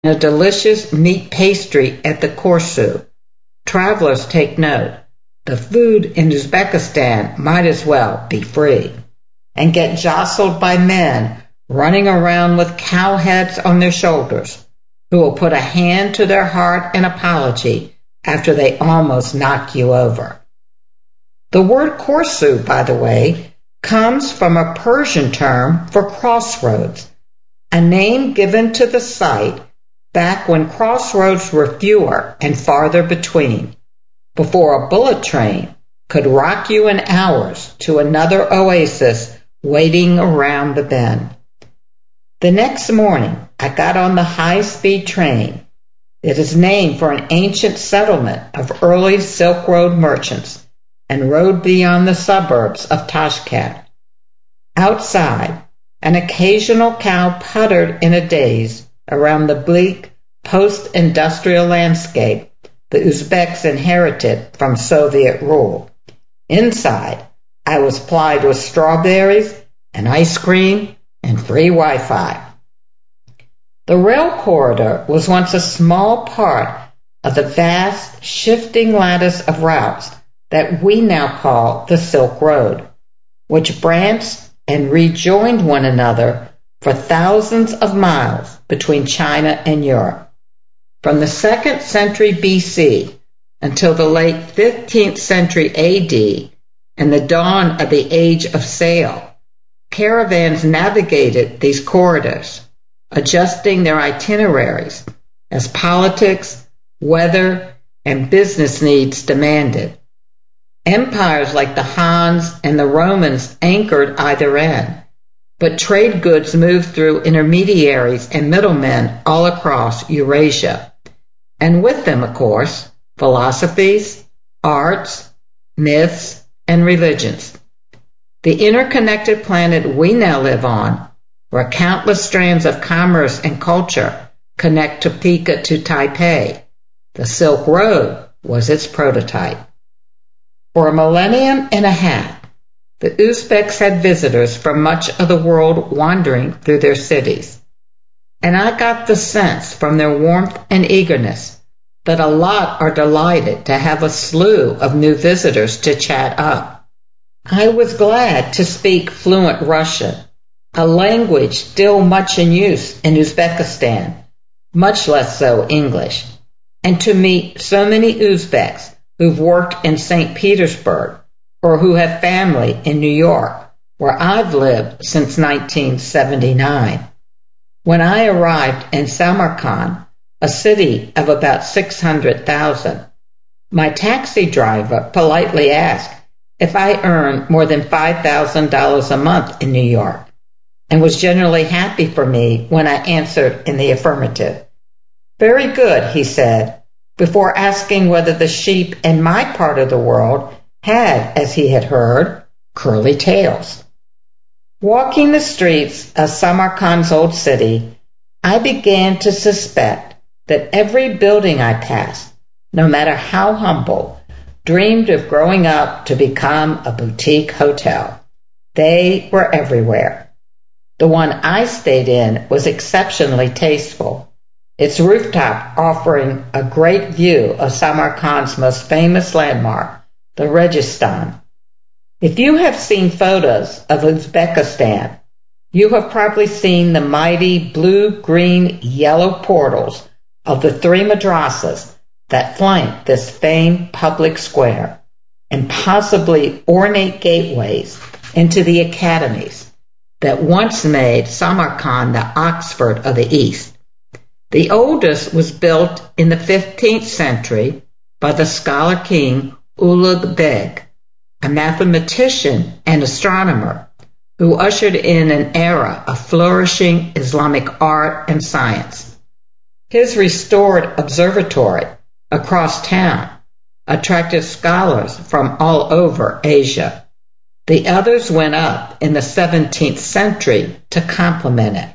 and a delicious meat pastry at the Korsu. Travelers take note. The food in Uzbekistan might as well be free. And get jostled by men running around with cow heads on their shoulders, who will put a hand to their heart in apology after they almost knock you over. The word Korsu, by the way, comes from a Persian term for crossroads, a name given to the site back when crossroads were fewer and farther between, before a bullet train could rock you in hours to another oasis waiting around the bend. The next morning, I got on the high-speed train. It is named for an ancient settlement of early Silk Road merchants and rode beyond the suburbs of Tashkent. Outside, an occasional cow puttered in a daze around the bleak post-industrial landscape the Uzbeks inherited from Soviet rule. Inside, I was plied with strawberries and ice cream and free Wi-Fi. The rail corridor was once a small part of the vast, shifting lattice of routes that we now call the Silk Road, which branched and rejoined one another for thousands of miles between China and Europe. From the 2nd century BC until the late 15th century AD and the dawn of the Age of Sail, caravans navigated these corridors, adjusting their itineraries as politics, weather, and business needs demanded. Empires like the Hans and the Romans anchored either end, but trade goods moved through intermediaries and middlemen all across Eurasia. And with them, of course, philosophies, arts, myths, and religions. The interconnected planet we now live on, where countless strands of commerce and culture connect Topeka to Taipei, the Silk Road was its prototype. For a millennium and a half, the Uzbeks had visitors from much of the world wandering through their cities. And I got the sense from their warmth and eagerness that a lot are delighted to have a slew of new visitors to chat up. I was glad to speak fluent Russian, a language still much in use in Uzbekistan, much less so English, and to meet so many Uzbeks who've worked in St. Petersburg or who have family in New York, where I've lived since 1979. When I arrived in Samarkand, a city of about 600,000, my taxi driver politely asked if I earned more than $5,000 a month in New York, and was generally happy for me when I answered in the affirmative. Very good, he said, before asking whether the sheep in my part of the world had, as he had heard, curly tails. Walking the streets of Samarkand's old city, I began to suspect that every building I passed, no matter how humble, dreamed of growing up to become a boutique hotel. They were everywhere. The one I stayed in was exceptionally tasteful, its rooftop offering a great view of Samarkand's most famous landmark, the Registan. If you have seen photos of Uzbekistan, you have probably seen the mighty blue, green, yellow portals of the 3 madrasas that flank this famed public square, and possibly ornate gateways into the academies that once made Samarkand the Oxford of the East. The oldest was built in the 15th century by the scholar king Ulugh Beg, a mathematician and astronomer who ushered in an era of flourishing Islamic art and science. His restored observatory across town attracted scholars from all over Asia. The others went up in the 17th century to complement it.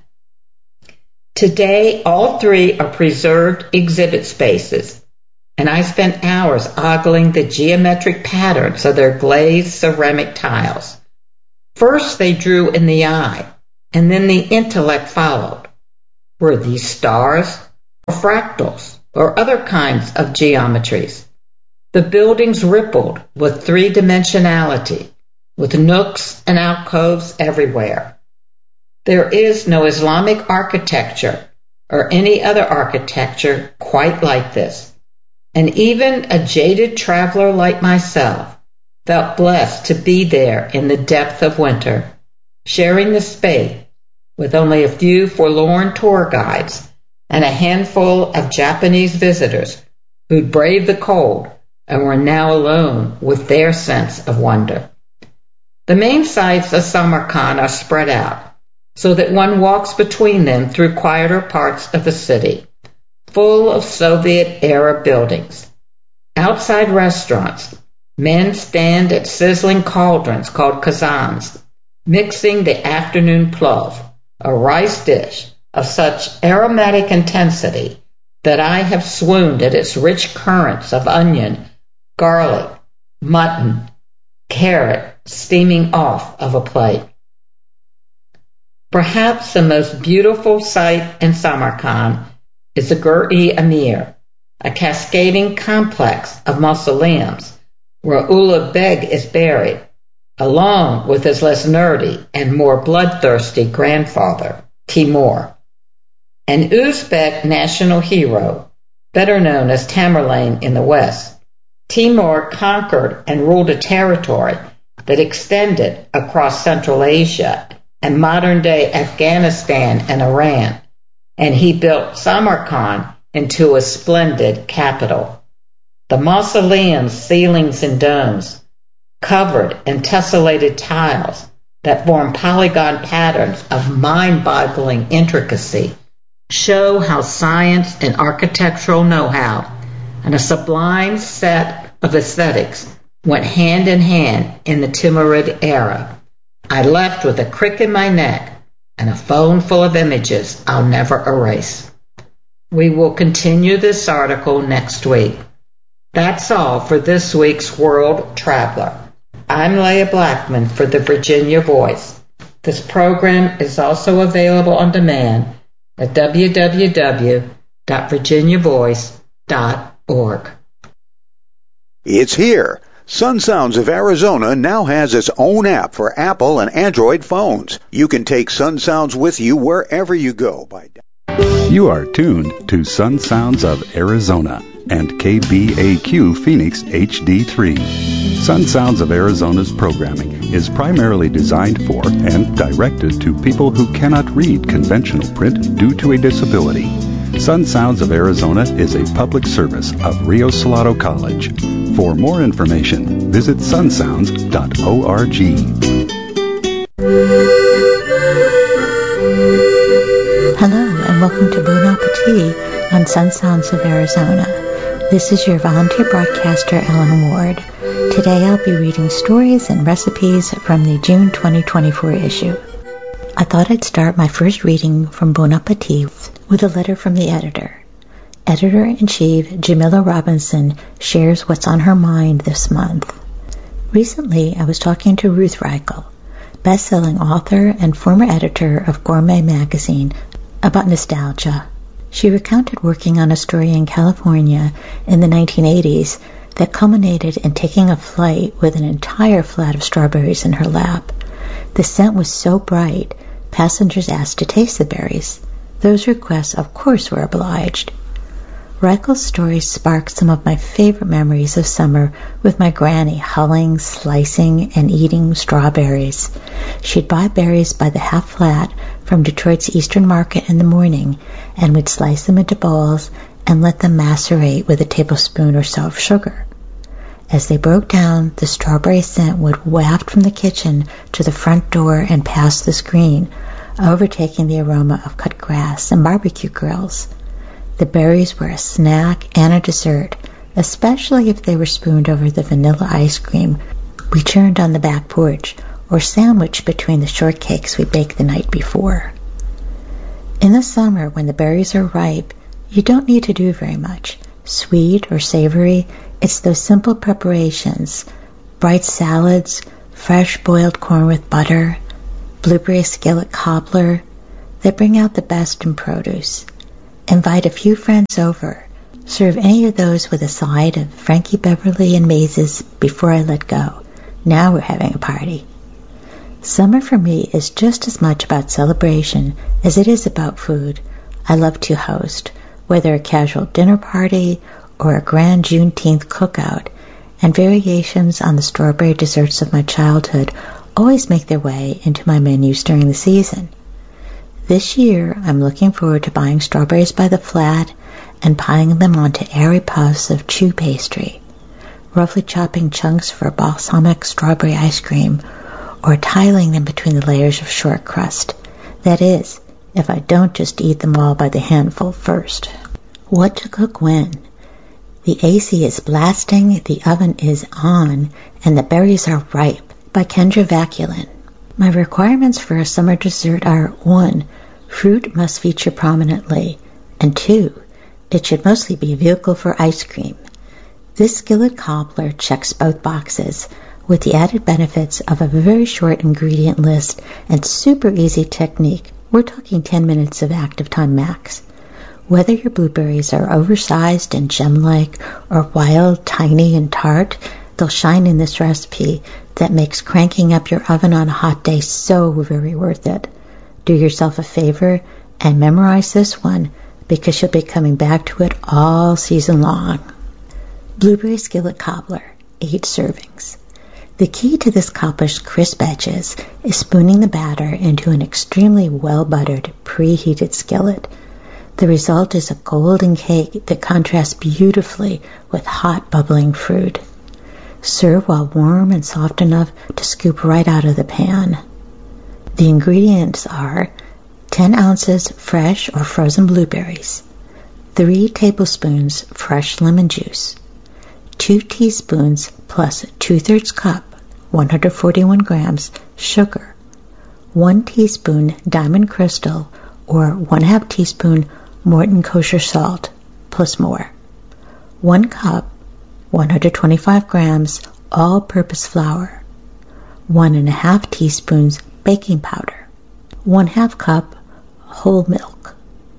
Today, all 3 are preserved exhibit spaces, and I spent hours ogling the geometric patterns of their glazed ceramic tiles. First they drew in the eye, and then the intellect followed. Were these stars? or fractals, or other kinds of geometries. The buildings rippled with three-dimensionality, with nooks and alcoves everywhere. There is no Islamic architecture or any other architecture quite like this, and even a jaded traveler like myself felt blessed to be there in the depth of winter, sharing the space with only a few forlorn tour guides and a handful of Japanese visitors who'd braved the cold and were now alone with their sense of wonder. The main sites of Samarkand are spread out, so that one walks between them through quieter parts of the city, full of Soviet-era buildings. Outside restaurants, men stand at sizzling cauldrons called kazans, mixing the afternoon plov, a rice dish of such aromatic intensity that I have swooned at its rich currents of onion, garlic, mutton, carrot steaming off of a plate. Perhaps the most beautiful sight in Samarkand is the Gur-e Amir, a cascading complex of mausoleums where Ulugh Beg is buried, along with his less nerdy and more bloodthirsty grandfather, Timur. An Uzbek national hero, better known as Tamerlane in the West, Timur conquered and ruled a territory that extended across Central Asia and modern-day Afghanistan and Iran, and he built Samarkand into a splendid capital. The mausoleum's ceilings and domes, covered in tessellated tiles that form polygon patterns of mind-boggling intricacy, show how science and architectural know-how and a sublime set of aesthetics went hand in hand in the Timurid era. I left with a crick in my neck and a phone full of images I'll never erase. We will continue this article next week. That's all for this week's World Traveler. I'm Leah Blackman for the Virginia Voice. This program is also available on demand at www.virginiavoice.org. It's here. Sun Sounds of Arizona now has its own app for Apple and Android phones. You can take Sun Sounds with you wherever you go. You are tuned to Sun Sounds of Arizona and KBAQ Phoenix HD3. Sun Sounds of Arizona's programming is primarily designed for and directed to people who cannot read conventional print due to a disability. Sun Sounds of Arizona is a public service of Rio Salado College. For more information, visit sunsounds.org. Hello and welcome to Bon Appetit on Sun Sounds of Arizona. This is your volunteer broadcaster, Ellen Ward. Today I'll be reading stories and recipes from the June 2024 issue. I thought I'd start my first reading from Bon Appetit with a letter from the editor. Editor-in-Chief Jamila Robinson shares what's on her mind this month. Recently, I was talking to Ruth Reichl, best-selling author and former editor of Gourmet magazine, about nostalgia. She recounted working on a story in California in the 1980s that culminated in taking a flight with an entire flat of strawberries in her lap. The scent was so bright, passengers asked to taste the berries. Those requests, of course, were obliged. Reichl's story sparked some of my favorite memories of summer with my granny hulling, slicing, and eating strawberries. She'd buy berries by the half flat from Detroit's Eastern Market in the morning and would slice them into balls and let them macerate with a tablespoon or so of sugar. As they broke down, the strawberry scent would waft from the kitchen to the front door and past the screen, overtaking the aroma of cut grass and barbecue grills. The berries were a snack and a dessert, especially if they were spooned over the vanilla ice cream we churned on the back porch or sandwiched between the shortcakes we baked the night before. In the summer, when the berries are ripe, you don't need to do very much. Sweet or savory, it's those simple preparations: bright salads, fresh boiled corn with butter, blueberry skillet cobbler, that bring out the best in produce. Invite a few friends over. Serve any of those with a side of Frankie Beverly and Maze's Before I Let Go. Now we're having a party. Summer for me is just as much about celebration as it is about food. I love to host, whether a casual dinner party or a grand Juneteenth cookout, and variations on the strawberry desserts of my childhood always make their way into my menus during the season. This year, I'm looking forward to buying strawberries by the flat and piling them onto airy puffs of chew pastry, roughly chopping chunks for balsamic strawberry ice cream, or tiling them between the layers of short crust. That is, if I don't just eat them all by the handful first. What to cook when? The AC is blasting, the oven is on, and the berries are ripe, by Kendra Vaculin. My requirements for a summer dessert are 1. Fruit must feature prominently, and 2. It should mostly be a vehicle for ice cream. This skillet cobbler checks both boxes, with the added benefits of a very short ingredient list and super easy technique. We're talking 10 minutes of active time max. Whether your blueberries are oversized and gem-like or wild, tiny, and tart, they'll shine in this recipe that makes cranking up your oven on a hot day so very worth it. Do yourself a favor and memorize this one because you'll be coming back to it all season long. Blueberry skillet cobbler, 8 servings. The key to this cobbler's crisp edges is spooning the batter into an extremely well-buttered, preheated skillet. The result is a golden cake that contrasts beautifully with hot, bubbling fruit. Serve while warm and soft enough to scoop right out of the pan. The ingredients are 10 ounces fresh or frozen blueberries, 3 tablespoons fresh lemon juice, 2 teaspoons plus 2/3 cup, 141 grams, sugar, 1 teaspoon diamond crystal or 1/2 teaspoon Morton kosher salt, plus more, 1 cup, 125 grams, all-purpose flour, 1.5 teaspoons baking powder, 1/2 cup whole milk,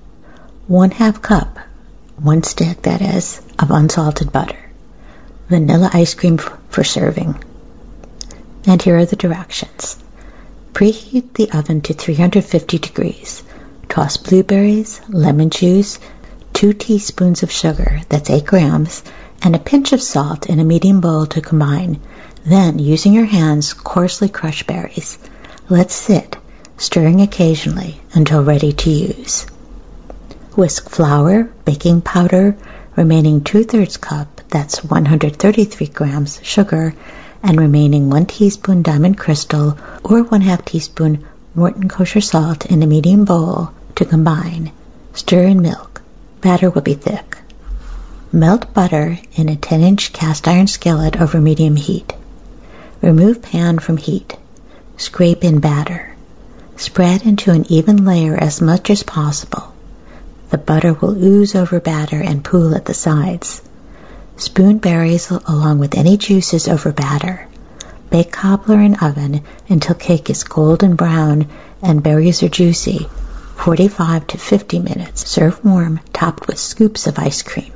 1/2 cup, 1 stick that is, of unsalted butter, vanilla ice cream for serving. And here are the directions. Preheat the oven to 350 degrees. Toss blueberries, lemon juice, 2 teaspoons of sugar, that's 8 grams, and a pinch of salt in a medium bowl to combine. Then, using your hands, coarsely crush berries. Let sit, stirring occasionally until ready to use. Whisk flour, baking powder, remaining 2/3 cup, that's 133 grams, sugar, and remaining 1 teaspoon diamond crystal or 1/2 teaspoon Morton kosher salt in a medium bowl to combine. Stir in milk. Batter will be thick. Melt butter in a 10-inch cast iron skillet over medium heat. Remove pan from heat. Scrape in batter. Spread into an even layer as much as possible. The butter will ooze over batter and pool at the sides. Spoon berries along with any juices over batter. Bake cobbler in oven until cake is golden brown and berries are juicy, 45 to 50 minutes. Serve warm, topped with scoops of ice cream.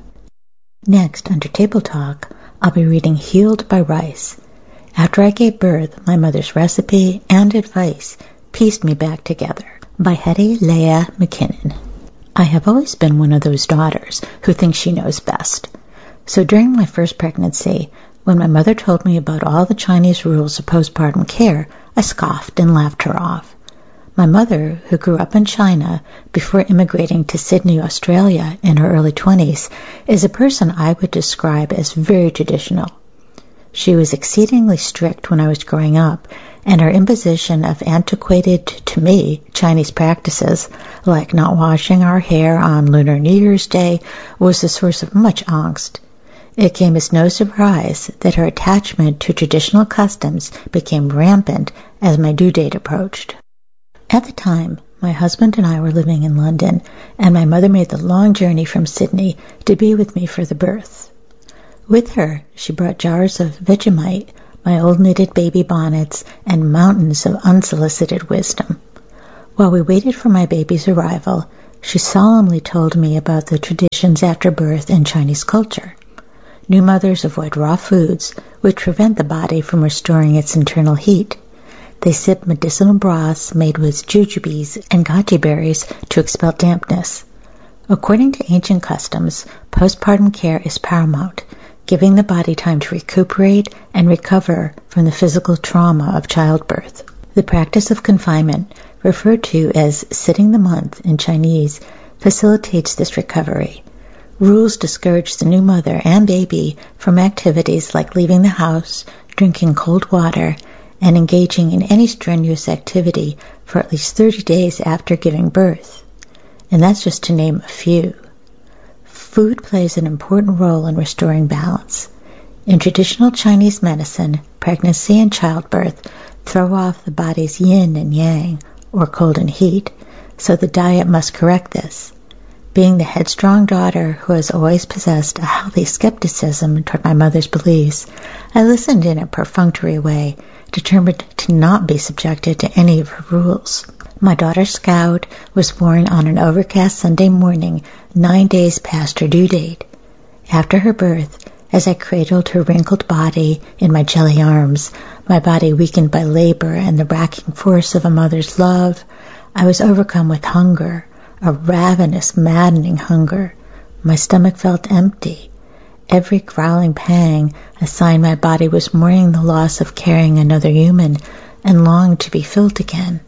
Next, under Table Talk, I'll be reading Healed by Rice. After I gave birth, my mother's recipe and advice pieced me back together, by Hetty Leah McKinnon. I have always been one of those daughters who thinks she knows best. So during my first pregnancy, when my mother told me about all the Chinese rules of postpartum care, I scoffed and laughed her off. My mother, who grew up in China before immigrating to Sydney, Australia in her early 20s, is a person I would describe as very traditional. She was exceedingly strict when I was growing up, and her imposition of antiquated, to me, Chinese practices, like not washing our hair on Lunar New Year's Day, was the source of much angst. It came as no surprise that her attachment to traditional customs became rampant as my due date approached. At the time, my husband and I were living in London, and my mother made the long journey from Sydney to be with me for the birth. With her, she brought jars of Vegemite, my old knitted baby bonnets, and mountains of unsolicited wisdom. While we waited for my baby's arrival, She solemnly told me about the traditions after birth in Chinese culture. New mothers avoid raw foods, which prevent the body from restoring its internal heat. They sip medicinal broths made with jujubes and goji berries to expel dampness. According to ancient customs, postpartum care is paramount, giving the body time to recuperate and recover from the physical trauma of childbirth. The practice of confinement, referred to as sitting the month in Chinese, facilitates this recovery. Rules discourage the new mother and baby from activities like leaving the house, drinking cold water, and engaging in any strenuous activity for at least 30 days after giving birth. And that's just to name a few. Food plays an important role in restoring balance. In traditional Chinese medicine, pregnancy and childbirth throw off the body's yin and yang, or cold and heat, so the diet must correct this. Being the headstrong daughter who has always possessed a healthy skepticism toward my mother's beliefs, I listened in a perfunctory way, determined to not be subjected to any of her rules. My daughter Scout was born on an overcast Sunday morning, 9 days past her due date. After her birth, as I cradled her wrinkled body in my jelly arms, my body weakened by labor and the racking force of a mother's love, I was overcome with hunger, a ravenous, maddening hunger. My stomach felt empty. Every growling pang, a sign my body was mourning the loss of carrying another human and longed to be filled again.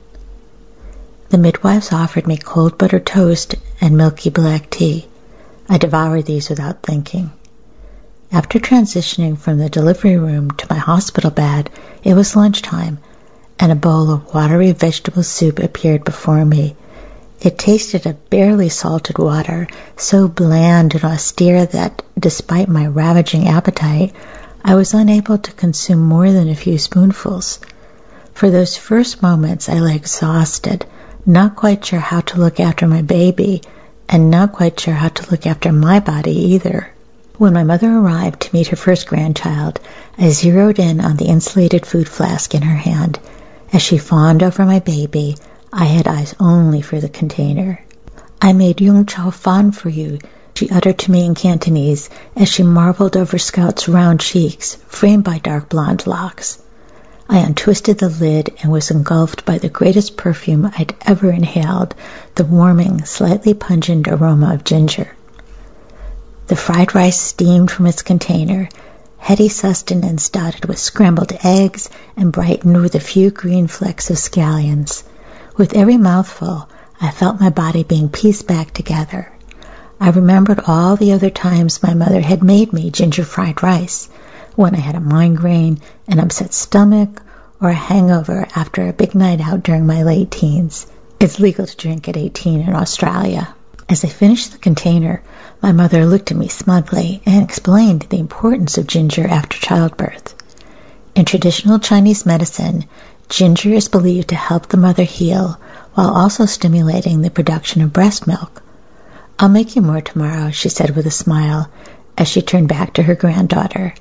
The midwives offered me cold buttered toast and milky black tea. I devoured these without thinking. After transitioning from the delivery room to my hospital bed, it was lunchtime, and a bowl of watery vegetable soup appeared before me. It tasted of barely salted water, so bland and austere that, despite my ravaging appetite, I was unable to consume more than a few spoonfuls. For those first moments I lay exhausted, not quite sure how to look after my baby, and not quite sure how to look after my body either. When my mother arrived to meet her first grandchild, I zeroed in on the insulated food flask in her hand. As she fawned over my baby, I had eyes only for the container. "I made yung chao fan for you," she uttered to me in Cantonese as she marveled over Scout's round cheeks, framed by dark blonde locks. I untwisted the lid and was engulfed by the greatest perfume I'd ever inhaled, the warming, slightly pungent aroma of ginger. The fried rice steamed from its container, heady sustenance dotted with scrambled eggs and brightened with a few green flecks of scallions. With every mouthful, I felt my body being pieced back together. I remembered all the other times my mother had made me ginger fried rice, when I had a migraine, an upset stomach, or a hangover after a big night out during my late teens. It's legal to drink at 18 in Australia. As I finished the container, my mother looked at me smugly and explained the importance of ginger after childbirth. In traditional Chinese medicine, ginger is believed to help the mother heal while also stimulating the production of breast milk. "I'll make you more tomorrow," she said with a smile as she turned back to her granddaughter.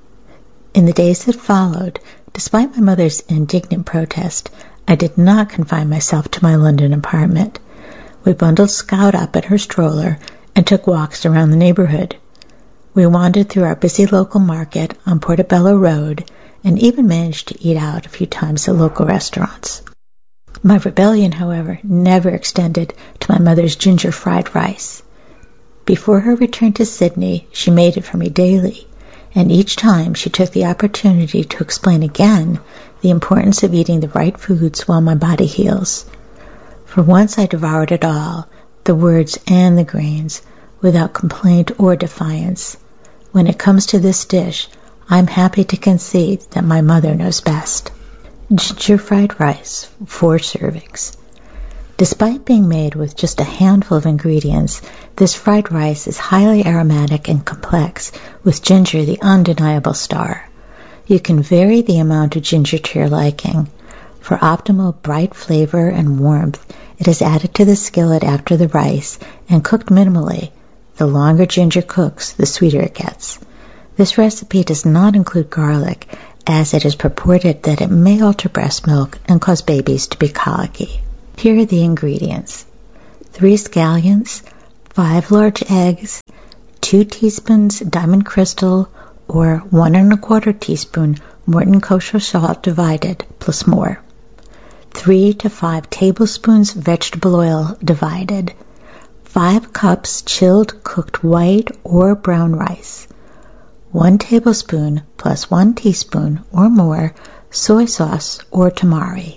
In the days that followed, despite my mother's indignant protest, I did not confine myself to my London apartment. We bundled Scout up in her stroller and took walks around the neighborhood. We wandered through our busy local market on Portobello Road and even managed to eat out a few times at local restaurants. My rebellion, however, never extended to my mother's ginger fried rice. Before her return to Sydney, she made it for me daily, and each time she took the opportunity to explain again the importance of eating the right foods while my body heals. For once I devoured it all, the words and the grains, without complaint or defiance. When it comes to this dish, I'm happy to concede that my mother knows best. Ginger fried rice, 4 servings. Despite being made with just a handful of ingredients, this fried rice is highly aromatic and complex, with ginger the undeniable star. You can vary the amount of ginger to your liking. For optimal bright flavor and warmth, it is added to the skillet after the rice and cooked minimally. The longer ginger cooks, the sweeter it gets. This recipe does not include garlic, as it is purported that it may alter breast milk and cause babies to be colicky. Here are the ingredients: 3 scallions, 5 large eggs, 2 teaspoons Diamond Crystal or 1 1/4 teaspoon Morton kosher salt divided plus more, 3 to 5 tablespoons vegetable oil divided, 5 cups chilled cooked white or brown rice, 1 tablespoon plus 1 teaspoon or more soy sauce or tamari,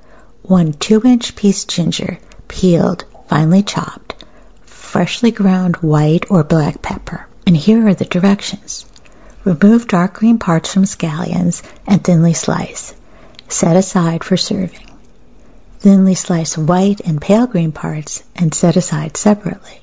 1 2-inch piece ginger, peeled, finely chopped, freshly ground white or black pepper. And here are the directions. Remove dark green parts from scallions and thinly slice. Set aside for serving. Thinly slice white and pale green parts and set aside separately.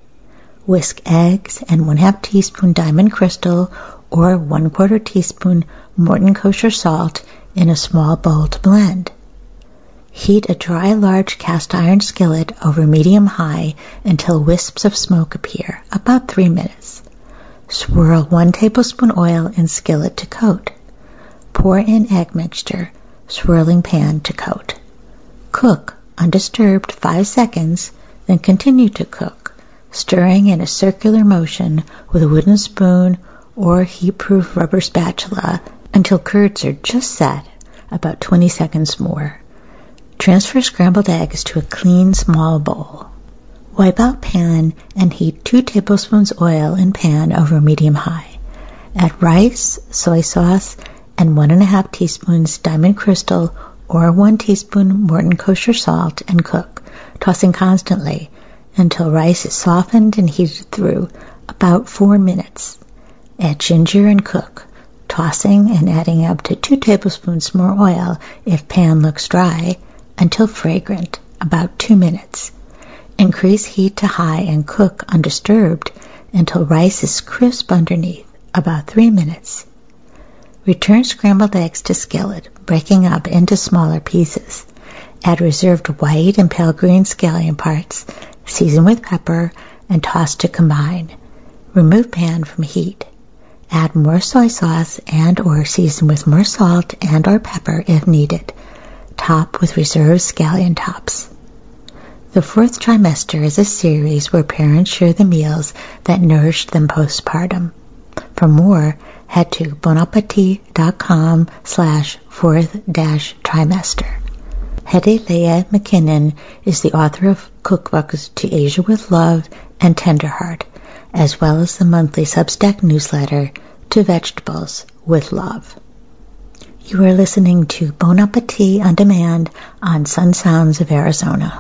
Whisk eggs and 1/2 teaspoon Diamond Crystal or 1/4 teaspoon Morton kosher salt in a small bowl to blend. Heat a dry large cast iron skillet over medium-high until wisps of smoke appear, about 3 minutes. Swirl 1 tablespoon oil in skillet to coat. Pour in egg mixture, swirling pan to coat. Cook, undisturbed, 5 seconds, then continue to cook, stirring in a circular motion with a wooden spoon or heat-proof rubber spatula until curds are just set, about 20 seconds more. Transfer scrambled eggs to a clean, small bowl. Wipe out pan and heat 2 tablespoons oil in pan over medium-high. Add rice, soy sauce, and 1 1/2 teaspoons Diamond Crystal or 1 teaspoon Morton kosher salt and cook, tossing constantly until rice is softened and heated through, about 4 minutes. Add ginger and cook, tossing and adding up to 2 tablespoons more oil if pan looks dry, until fragrant, about 2 minutes. Increase heat to high and cook undisturbed until rice is crisp underneath, about 3 minutes. Return scrambled eggs to skillet, breaking up into smaller pieces. Add reserved white and pale green scallion parts, season with pepper, and toss to combine. Remove pan from heat. Add more soy sauce and or season with more salt and or pepper if needed. Top with reserved scallion tops. The 4th trimester is a series where parents share the meals that nourished them postpartum. For more, head to bonappetit.com/4th-trimester. Hedy Leah McKinnon is the author of cookbooks To Asia with Love and Tenderheart, as well as the monthly Substack newsletter To Vegetables with Love. You are listening to Bon Appetit on Demand on Sun Sounds of Arizona.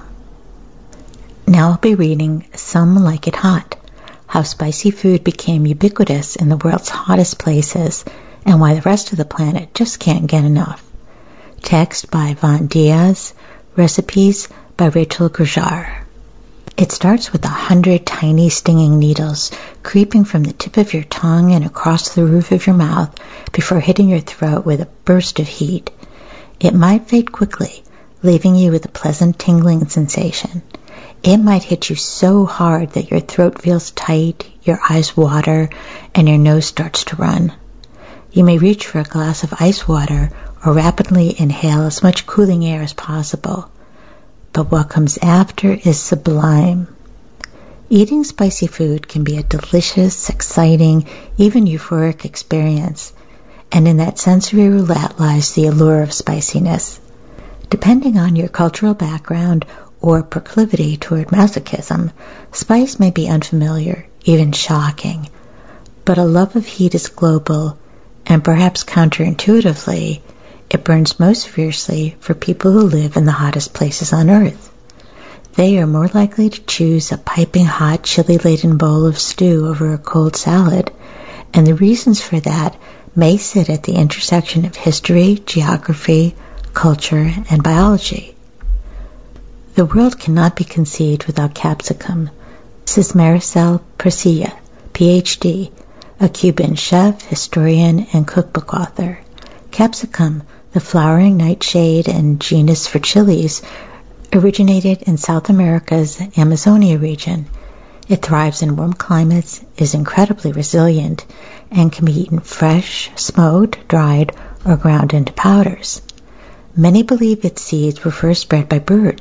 Now I'll be reading Some Like It Hot, How Spicy Food Became Ubiquitous in the World's Hottest Places and Why the Rest of the Planet Just Can't Get Enough. Text by Von Diaz, recipes by Rachel Grujar. It starts with 100 tiny stinging needles creeping from the tip of your tongue and across the roof of your mouth before hitting your throat with a burst of heat. It might fade quickly, leaving you with a pleasant tingling sensation. It might hit you so hard that your throat feels tight, your eyes water, and your nose starts to run. You may reach for a glass of ice water or rapidly inhale as much cooling air as possible. But what comes after is sublime. Eating spicy food can be a delicious, exciting, even euphoric experience, and in that sensory roulette lies the allure of spiciness. Depending on your cultural background or proclivity toward masochism, spice may be unfamiliar, even shocking. But a love of heat is global, and perhaps counterintuitively, it burns most fiercely for people who live in the hottest places on Earth. They are more likely to choose a piping hot, chili-laden bowl of stew over a cold salad, and the reasons for that may sit at the intersection of history, geography, culture, and biology. The world cannot be conceived without capsicum, says Maricel Presilla, Ph.D., a Cuban chef, historian, and cookbook author. Capsicum, the flowering nightshade and genus for chilies, originated in South America's Amazonia region. It thrives in warm climates, is incredibly resilient, and can be eaten fresh, smoked, dried, or ground into powders. Many believe its seeds were first spread by birds,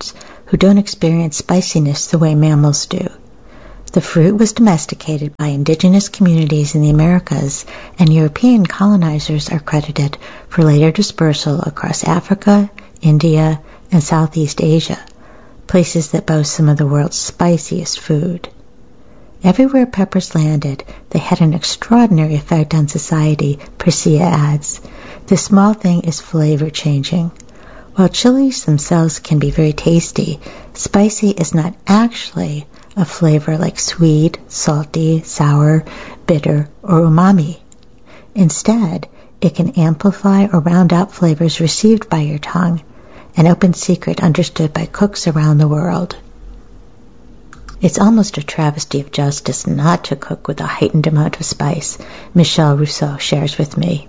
who don't experience spiciness the way mammals do. The fruit was domesticated by indigenous communities in the Americas, and European colonizers are credited for later dispersal across Africa, India, and Southeast Asia, places that boast some of the world's spiciest food. Everywhere peppers landed, they had an extraordinary effect on society, Persia adds. This small thing is flavor-changing. While chilies themselves can be very tasty, spicy is not actually a flavor like sweet, salty, sour, bitter, or umami. Instead, it can amplify or round out flavors received by your tongue, an open secret understood by cooks around the world. It's almost a travesty of justice not to cook with a heightened amount of spice, Michelle Rousseau shares with me.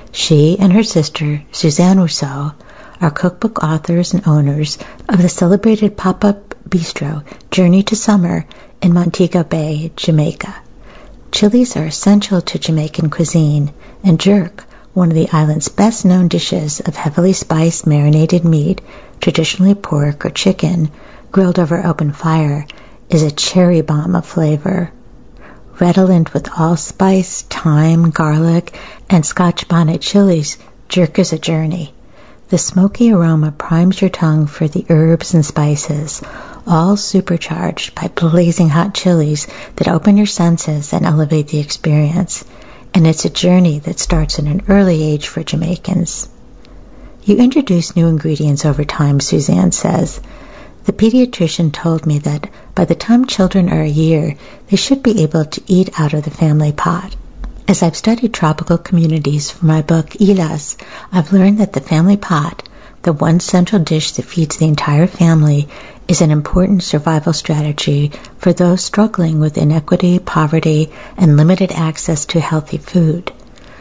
She and her sister, Suzanne Rousseau, are cookbook authors and owners of the celebrated pop-up bistro Journey to Summer in Montego Bay, Jamaica. Chilies are essential to Jamaican cuisine, and jerk, one of the island's best-known dishes of heavily spiced marinated meat, traditionally pork or chicken, grilled over open fire, is a cherry bomb of flavor. Redolent with allspice, thyme, garlic, and Scotch bonnet chilies, jerk is a journey. The smoky aroma primes your tongue for the herbs and spices, all supercharged by blazing hot chilies that open your senses and elevate the experience. And it's a journey that starts at an early age for Jamaicans. You introduce new ingredients over time, Suzanne says. The pediatrician told me that by the time children are a year, they should be able to eat out of the family pot. As I've studied tropical communities for my book, Ilas, I've learned that the family pot, the one central dish that feeds the entire family, is an important survival strategy for those struggling with inequity, poverty, and limited access to healthy food.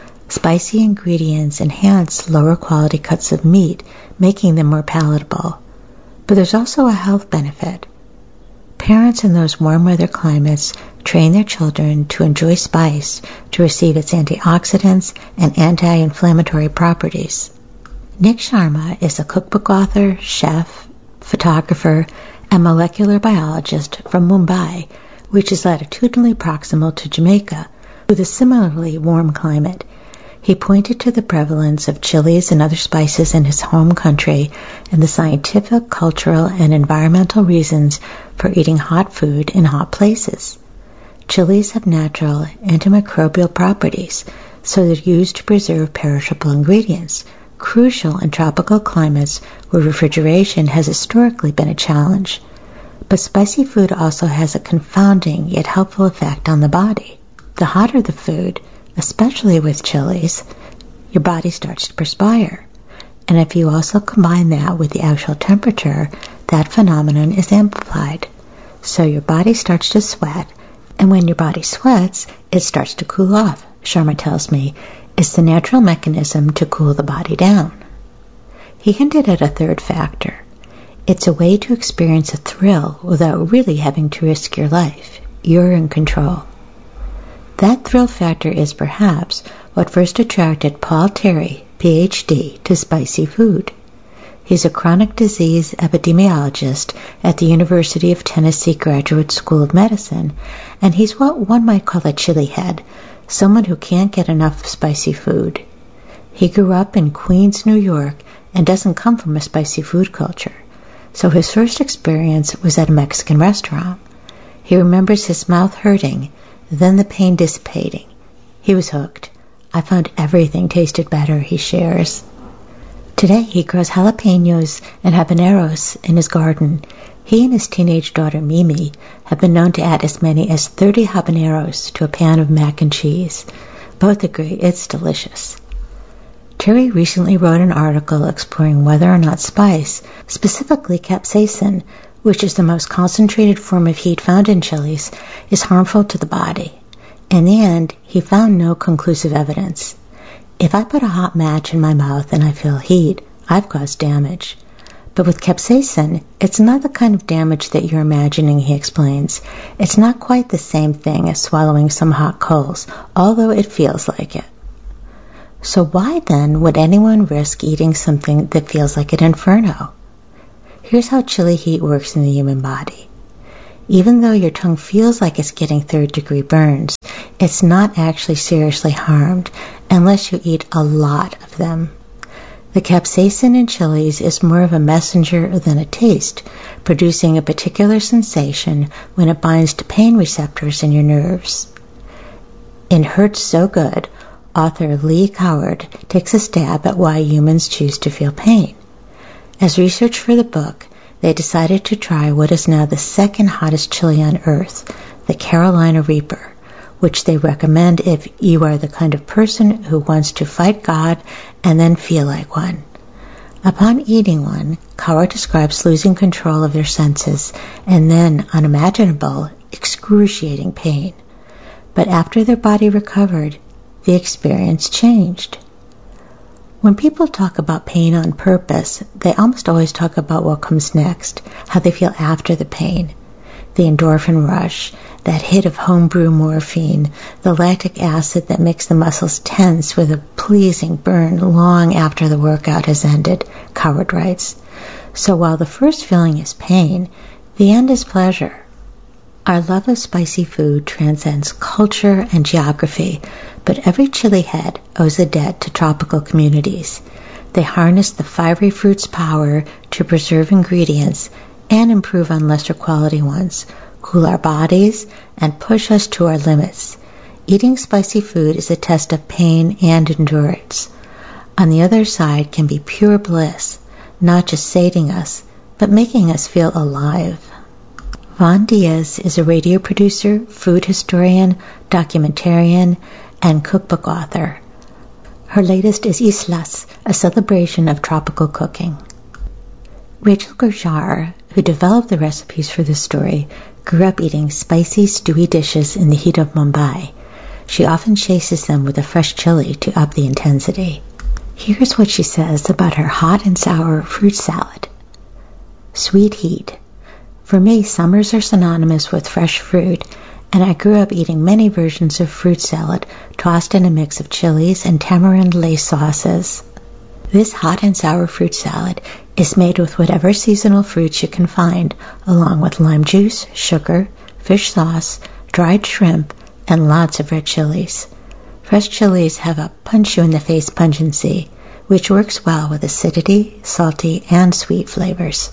Spicy ingredients enhance lower quality cuts of meat, making them more palatable. But there's also a health benefit. Parents in those warm weather climates train their children to enjoy spice to receive its antioxidants and anti-inflammatory properties. Nick Sharma is a cookbook author, chef, photographer, and molecular biologist from Mumbai, which is latitudinally proximal to Jamaica, with a similarly warm climate. He pointed to the prevalence of chilies and other spices in his home country and the scientific, cultural, and environmental reasons for eating hot food in hot places. Chilies have natural antimicrobial properties, so they're used to preserve perishable ingredients, crucial in tropical climates where refrigeration has historically been a challenge. But spicy food also has a confounding yet helpful effect on the body. The hotter the food, especially with chilies, your body starts to perspire. And if you also combine that with the actual temperature, that phenomenon is amplified. So your body starts to sweat, and when your body sweats, it starts to cool off, Sharma tells me. It's the natural mechanism to cool the body down. He hinted at a third factor. It's a way to experience a thrill without really having to risk your life. You're in control. That thrill factor is perhaps what first attracted Paul Terry, Ph.D., to spicy food. He's a chronic disease epidemiologist at the University of Tennessee Graduate School of Medicine, and he's what one might call a chili head, someone who can't get enough spicy food. He grew up in Queens, New York, and doesn't come from a spicy food culture, so his first experience was at a Mexican restaurant. He remembers his mouth hurting, then the pain dissipating. He was hooked. I found everything tasted better, he shares. Today he grows jalapenos and habaneros in his garden. He and his teenage daughter Mimi have been known to add as many as 30 habaneros to a pan of mac and cheese. Both agree it's delicious. Terry recently wrote an article exploring whether or not spice, specifically capsaicin, which is the most concentrated form of heat found in chilies, is harmful to the body. In the end, he found no conclusive evidence. If I put a hot match in my mouth and I feel heat, I've caused damage. But with capsaicin, it's not the kind of damage that you're imagining, he explains. It's not quite the same thing as swallowing some hot coals, although it feels like it. So why then would anyone risk eating something that feels like an inferno? Here's how chili heat works in the human body. Even though your tongue feels like it's getting third-degree burns, it's not actually seriously harmed unless you eat a lot of them. The capsaicin in chilies is more of a messenger than a taste, producing a particular sensation when it binds to pain receptors in your nerves. In Hurts So Good, author Lee Coward takes a stab at why humans choose to feel pain. As research for the book, they decided to try what is now the second hottest chili on earth, the Carolina Reaper, which they recommend if you are the kind of person who wants to fight God and then feel like one. Upon eating one, Coward describes losing control of their senses and then unimaginable, excruciating pain. But after their body recovered, the experience changed. When people talk about pain on purpose, they almost always talk about what comes next, how they feel after the pain. The endorphin rush, that hit of homebrew morphine, the lactic acid that makes the muscles tense with a pleasing burn long after the workout has ended, Coward writes. So while the first feeling is pain, the end is pleasure. Our love of spicy food transcends culture and geography, but every chili head owes a debt to tropical communities. They harness the fiery fruit's power to preserve ingredients and improve on lesser quality ones, cool our bodies, and push us to our limits. Eating spicy food is a test of pain and endurance. On the other side can be pure bliss, not just sating us, but making us feel alive. Vaughn Diaz is a radio producer, food historian, documentarian, and cookbook author. Her latest is Islas, a celebration of tropical cooking. Rachel Gurjar, who developed the recipes for this story, grew up eating spicy, stewy dishes in the heat of Mumbai. She often chases them with a fresh chili to up the intensity. Here's what she says about her hot and sour fruit salad. Sweet heat. For me, summers are synonymous with fresh fruit, and I grew up eating many versions of fruit salad tossed in a mix of chilies and tamarind lace sauces. This hot and sour fruit salad is made with whatever seasonal fruits you can find, along with lime juice, sugar, fish sauce, dried shrimp, and lots of red chilies. Fresh chilies have a punch-you-in-the-face pungency, which works well with acidity, salty, and sweet flavors.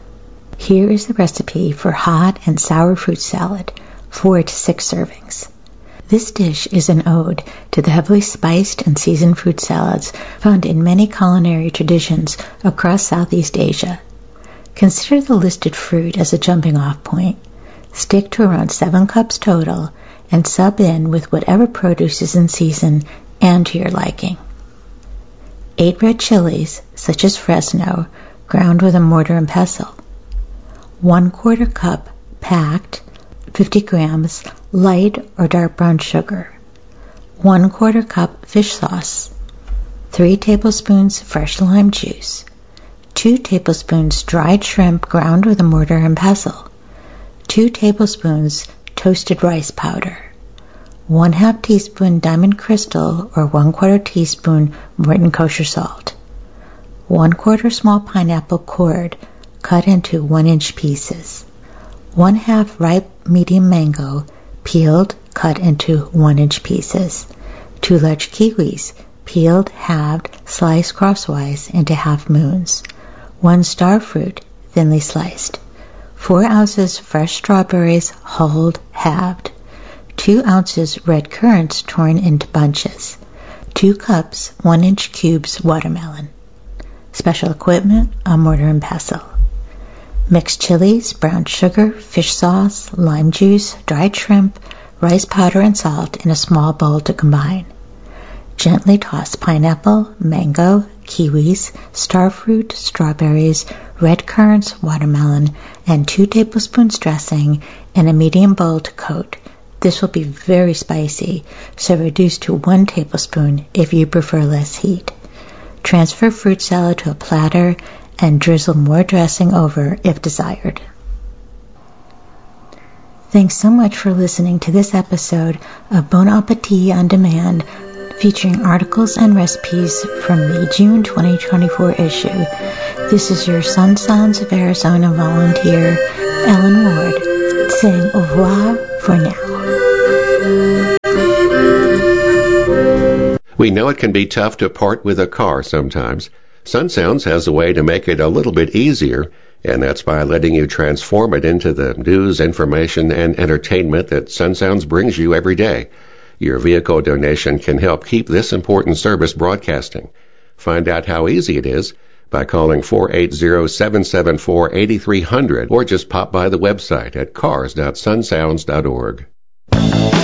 Here is the recipe for hot and sour fruit salad, 4 to 6 servings. This dish is an ode to the heavily spiced and seasoned fruit salads found in many culinary traditions across Southeast Asia. Consider the listed fruit as a jumping-off point. Stick to around 7 cups total and sub in with whatever produce is in season and to your liking. 8 red chilies, such as Fresno, ground with a mortar and pestle. 1/4 cup packed, 50 grams light or dark brown sugar. 1/4 cup fish sauce. 3 tablespoons fresh lime juice. 2 tablespoons dried shrimp ground with a mortar and pestle. 2 tablespoons toasted rice powder. 1/2 teaspoon Diamond Crystal or 1/4 teaspoon Morton kosher salt. 1/4 small pineapple cored, cut into 1-inch pieces. 1/2 ripe medium mango, peeled, cut into 1-inch pieces. 2 large kiwis, peeled, halved, sliced crosswise into half moons. 1 star fruit, thinly sliced. 4 ounces fresh strawberries, hulled, halved. 2 ounces red currants torn into bunches. 2 cups 1-inch cubes watermelon. Special equipment, a mortar and pestle. Mixed chilies, brown sugar, fish sauce, lime juice, dried shrimp, rice powder, and salt in a small bowl to combine. Gently toss pineapple, mango, kiwis, starfruit, strawberries, red currants, watermelon, and 2 tablespoons dressing in a medium bowl to coat. This will be very spicy, so reduce to 1 tablespoon if you prefer less heat. Transfer fruit salad to a platter and drizzle more dressing over if desired. Thanks so much for listening to this episode of Bon Appetit On Demand featuring articles and recipes from the June 2024 issue. This is your Sun Sounds of Arizona volunteer, Ellen Ward, saying au revoir for now. We know it can be tough to part with a car sometimes. Sun Sounds has a way to make it a little bit easier, and that's by letting you transform it into the news, information, and entertainment that Sun Sounds brings you every day. Your vehicle donation can help keep this important service broadcasting. Find out how easy it is by calling 480-774-8300 or just pop by the website at cars.sunsounds.org.